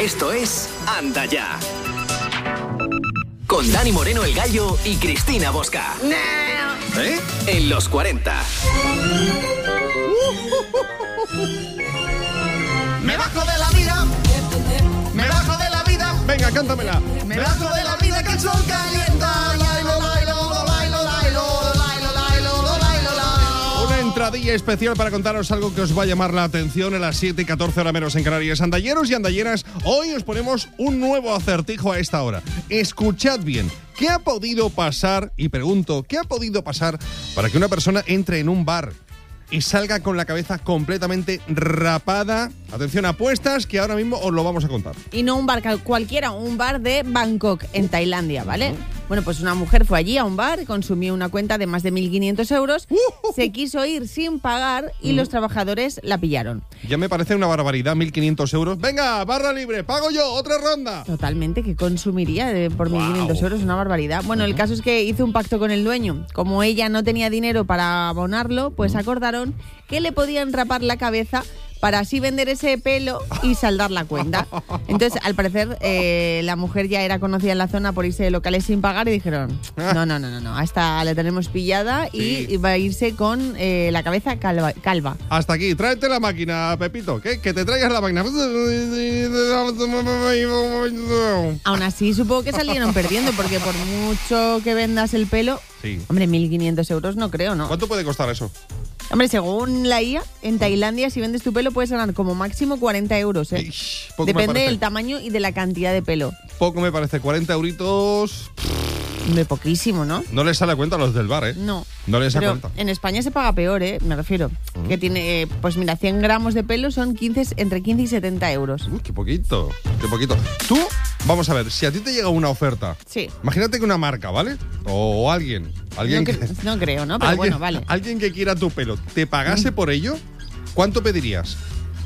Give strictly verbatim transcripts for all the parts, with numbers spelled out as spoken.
Esto es Anda Ya. Con Dani Moreno el Gallo y Cristina Bosca. ¿Eh? En los cuarenta. Me bajo de la vida. Me bajo de la vida. Venga, cántamela. Me bajo de la vida que el sol calienta. Lailo, lailo, lailo, lailo, lailo, lailo, lailo, lailo. Una entradilla especial para contaros algo que os va a llamar la atención a las siete y catorce horas menos en Canarias. Andalleros y andalleras, hoy os ponemos un nuevo acertijo a esta hora. Escuchad bien. ¿Qué ha podido pasar? Y pregunto, ¿qué ha podido pasar para que una persona entre en un bar y salga con la cabeza completamente rapada? Atención, apuestas que ahora mismo os lo vamos a contar. Y no un bar cualquiera, un bar de Bangkok, en Tailandia, ¿vale? Uh-huh. Bueno, pues una mujer fue allí a un bar, consumió una cuenta de más de mil quinientos euros, uh-huh. se quiso ir sin pagar y uh-huh. los trabajadores la pillaron. Ya me parece una barbaridad, mil quinientos euros. Venga, barra libre, pago yo, otra ronda. Totalmente, ¿qué consumiría de, por wow. mil quinientos euros? Una barbaridad. Bueno, uh-huh. el caso es que hizo un pacto con el dueño. Como ella no tenía dinero para abonarlo, pues uh-huh. acordaron que le podían rapar la cabeza para así vender ese pelo y saldar la cuenta. Entonces, al parecer, eh, la mujer ya era conocida en la zona por irse de locales sin pagar y dijeron, no, no, no, no, no, hasta la tenemos pillada sí. y va a irse con eh, la cabeza calva, calva. Hasta aquí, tráete la máquina, Pepito, ¿qué? Que te traigas la máquina. Aún así, supongo que salieron perdiendo, porque por mucho que vendas el pelo, sí. hombre, mil quinientos euros no creo, ¿no? ¿Cuánto puede costar eso? Hombre, según la I A, en Tailandia, si vendes tu pelo, puedes ganar como máximo cuarenta euros, ¿eh? Ish, depende del tamaño y de la cantidad de pelo. Poco me parece, cuarenta euritos... De poquísimo, ¿no? No les sale a cuenta a los del bar, ¿eh? No. No les sale Pero cuenta. En España se paga peor, ¿eh? Me refiero. Uh-huh. Que tiene, eh, pues mira, cien gramos de pelo son quince, entre quince y setenta euros. Uy, qué poquito, qué poquito. Tú, vamos a ver, si a ti te llega una oferta. Sí. Imagínate que una marca, ¿vale? O, o alguien. alguien no, que, cre- no creo, ¿no? Pero alguien, bueno, vale. Alguien que quiera tu pelo, ¿te pagase mm. por ello? ¿Cuánto pedirías?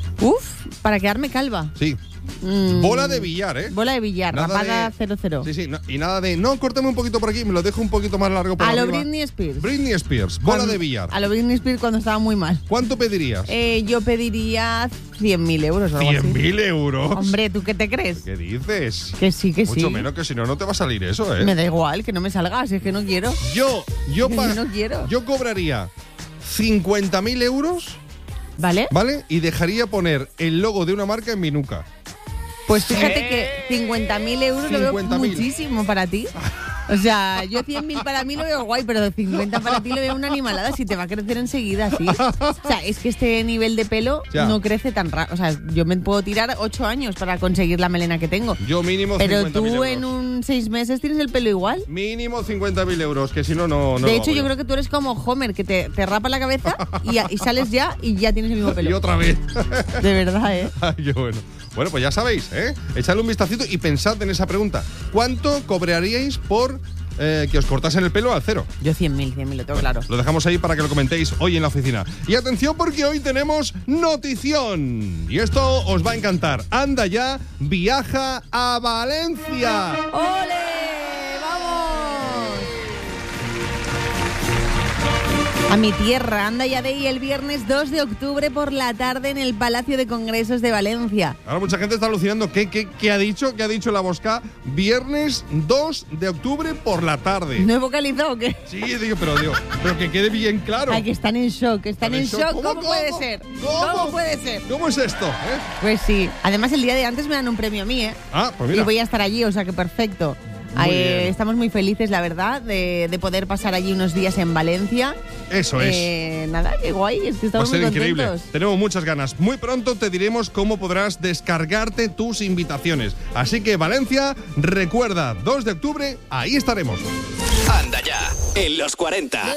Uf, para quedarme calva. Sí. Mm. Bola de billar, ¿eh? Bola de billar, nada rapada cero cero. Sí, sí, no, y nada de, no, córtame un poquito por aquí, me lo dejo un poquito más largo por A arriba. lo Britney Spears. Britney Spears, bola Con, de billar. A lo Britney Spears cuando estaba muy mal. ¿Cuánto pedirías? Eh, yo pediría cien mil euros o algo así. ¿cien mil euros? Hombre, ¿tú qué te crees? ¿Qué dices? Que sí, que Mucho sí. Mucho menos, que si no, no te va a salir eso, ¿eh? Me da igual, que no me salgas, es que no quiero. Yo, yo, pa- no quiero. Yo cobraría cincuenta mil euros. ¿Vale? ¿Vale? Y dejaría poner el logo de una marca en mi nuca. Pues fíjate que cincuenta mil euros lo veo muchísimo para ti. O sea, yo cien mil para mí lo veo guay, pero cincuenta para ti lo veo una animalada, si te va a crecer enseguida, sí. O sea, es que este nivel de pelo ya. no crece tan rápido. O sea, yo me puedo tirar ocho años para conseguir la melena que tengo. Yo mínimo pero cincuenta mil euros. Pero tú en un seis meses tienes el pelo igual. Mínimo cincuenta mil euros, que si no, no... De hecho, yo creo que tú eres como Homer, que te, te rapa la cabeza y, y sales ya y ya tienes el mismo pelo. Y otra vez. De verdad, ¿eh? Ay, qué bueno. Bueno, pues ya sabéis, ¿eh? Echadle un vistacito y pensad en esa pregunta. ¿Cuánto cobraríais por eh, que os cortasen el pelo al cero? Yo cien mil, cien mil, lo tengo claro. Lo dejamos ahí para que lo comentéis hoy en la oficina. Y atención, porque hoy tenemos notición. Y esto os va a encantar. Anda Ya viaja a Valencia. ¡Ole! A mi tierra, Anda Ya Day, el viernes dos de octubre por la tarde en el Palacio de Congresos de Valencia. Ahora mucha gente está alucinando. ¿Qué, qué, qué ha dicho? ¿Qué ha dicho la Bosca? Viernes dos de octubre por la tarde. ¿No he vocalizado o qué? Sí, digo, pero digo, pero que quede bien claro. Ay, que están en shock, que están, ¿Están en, en shock. ¿Cómo, ¿Cómo puede ser? ¿Cómo? ¿Cómo puede ser? ¿Cómo es esto? ¿Eh? Pues sí. Además, el día de antes me dan un premio a mí, ¿eh? Ah, pues mira. Y voy a estar allí, o sea que perfecto. Muy eh, bien. Estamos muy felices, la verdad, de, de poder pasar allí unos días en Valencia. Eso es. Eh, nada, qué guay, es que estamos Va a ser muy increíble. contentos. Tenemos muchas ganas. Muy pronto te diremos cómo podrás descargarte tus invitaciones. Así que Valencia, recuerda, dos de octubre, ahí estaremos. Anda Ya, en los cuarenta.